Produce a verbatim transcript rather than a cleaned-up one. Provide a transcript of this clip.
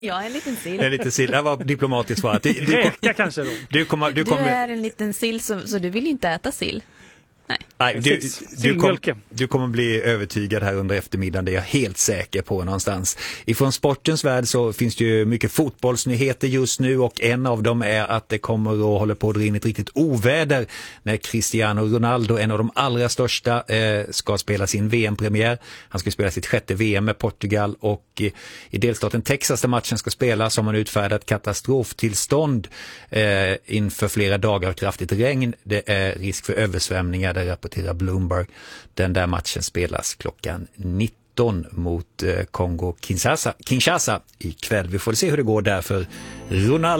Ja, en liten sill. En liten sill, det var diplomatiskt svarat. Du, du, Räka kanske då. du, kommer, du, kommer, du är en liten sill, så, så du vill inte äta sill. Nej. Nej, du, du, kom, Sillmjölken. du kommer bli övertygad här under eftermiddagen, det är jag helt säker på någonstans. Ifrån sportens värld så finns det ju mycket fotbollsnyheter just nu, och en av dem är att det kommer att hålla på att dra in ett riktigt oväder när Cristiano Ronaldo, en av de allra största, eh, ska spela sin V M-premiär. Han ska spela sitt sjätte V M med Portugal, och eh, i delstaten Texas där matchen ska spelas har man utfärdat katastroftillstånd eh, inför flera dagar av kraftigt regn. Det är risk för översvämningar, där rapporterar Bloomberg. Den där matchen spelas klockan nitton mot eh, Kongo Kinshasa, Kinshasa ikväll. Vi får se hur det går där för Ronaldo.